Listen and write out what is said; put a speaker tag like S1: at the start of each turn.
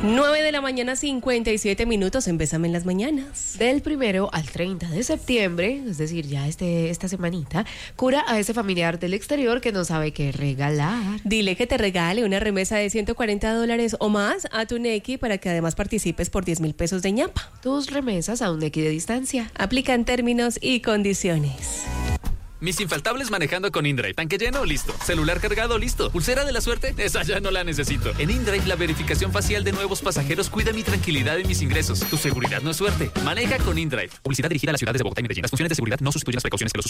S1: 9 de la mañana, 57 minutos. Empezame en las mañanas.
S2: Del 1 al 30 de septiembre, es decir, ya esta semanita, cura a ese familiar del exterior que no sabe qué regalar.
S1: Dile que te regale una remesa de $140 o más a tu Nequi para que además participes por 10,000 pesos de ñapa.
S2: Tus remesas a un Nequi de distancia.
S1: Aplican términos y condiciones.
S3: Mis infaltables manejando con InDrive. Tanque lleno, listo. Celular cargado, listo. Pulsera de la suerte, esa ya no la necesito. En InDrive, la verificación facial de nuevos pasajeros cuida mi tranquilidad y mis ingresos. Tu seguridad no es suerte. Maneja con InDrive. Publicidad dirigida a las ciudades de Bogotá y Medellín. Las funciones de seguridad no sustituyen las precauciones que los